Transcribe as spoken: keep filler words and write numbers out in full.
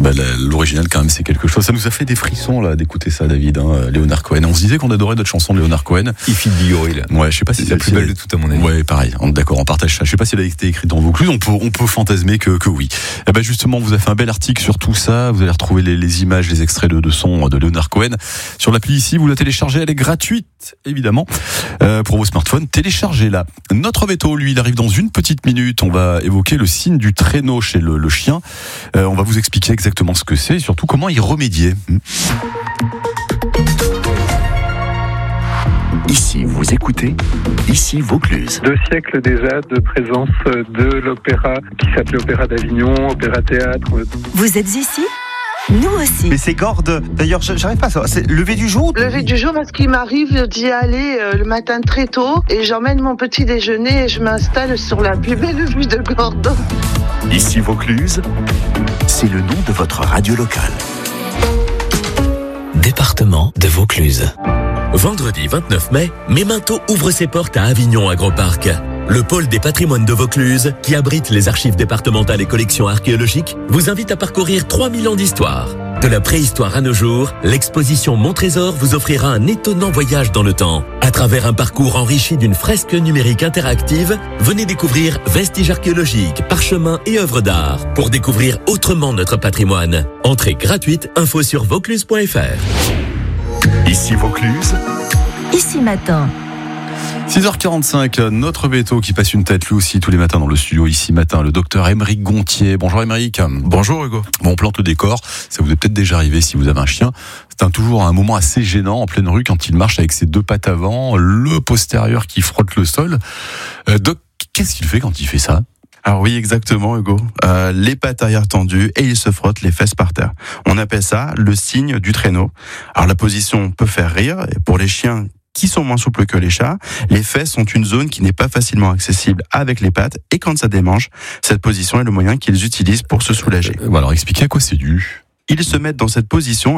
Bah, l'original quand même c'est quelque chose. Ça nous a fait des frissons là d'écouter ça, David, hein, Leonard Cohen. On se disait qu'on adorait notre chanson de Leonard Cohen. If It Be Gorilla. Ouais, je sais pas si c'est la plus belle de toutes à mon avis. Ouais, pareil. On, d'accord, on partage ça. Je sais pas si elle a été écrite dans Vaucluse. On peut, on peut fantasmer que, que oui. Et ben justement, on vous a fait un bel article sur tout ça. Vous allez retrouver les, les images, les extraits de, de son de Leonard Cohen sur l'appli ici. Vous la téléchargez, elle est gratuite évidemment euh, pour vos smartphones. Téléchargez-la. Notre veto, lui, il arrive dans une petite minute. On va évoquer le signe du traîneau chez le, le chien. Euh, on va vous expliquer exactement ce que c'est et surtout comment y remédier. Ici, vous écoutez, ici Vaucluse. Deux siècles déjà de présence de l'opéra qui s'appelait Opéra d'Avignon, opéra-théâtre. Vous êtes ici ? Nous aussi. Mais c'est Gordes. D'ailleurs, j'arrive pas à savoir. C'est lever du jour ? Lever du jour parce qu'il m'arrive d'y aller euh, le matin très tôt et j'emmène mon petit déjeuner et je m'installe sur la plus belle vue de Gordes. Ici Vaucluse, c'est le nom de votre radio locale. Département de Vaucluse. Vendredi vingt-neuf mai, Memento ouvre ses portes à Avignon Agroparc. Le pôle des patrimoines de Vaucluse, qui abrite les archives départementales et collections archéologiques, vous invite à parcourir trois mille ans d'histoire. De la préhistoire à nos jours, l'exposition Mon Trésor vous offrira un étonnant voyage dans le temps. À travers un parcours enrichi d'une fresque numérique interactive, venez découvrir vestiges archéologiques, parchemins et œuvres d'art pour découvrir autrement notre patrimoine. Entrée gratuite, info sur vaucluse point f r. Ici Vaucluse, Ici matin. six heures quarante-cinq, notre veto qui passe une tête lui aussi tous les matins dans le studio ici matin, le docteur Aymeric Gontier. Bonjour Aymeric. Bonjour Hugo. Bon, on plante le décor, ça vous est peut-être déjà arrivé si vous avez un chien. C'est un, toujours un moment assez gênant en pleine rue quand il marche avec ses deux pattes avant, le postérieur qui frotte le sol. Euh, doc, qu'est-ce qu'il fait quand il fait ça ? Alors oui, exactement Hugo. Euh, les pattes arrière tendues et il se frotte les fesses par terre. On appelle ça le signe du traîneau. Alors la position peut faire rire et pour les chiens qui sont moins souples que les chats, les fesses sont une zone qui n'est pas facilement accessible avec les pattes et quand ça démange, cette position est le moyen qu'ils utilisent pour se soulager. Euh, alors expliquez à quoi c'est dû. Ils se mettent dans cette position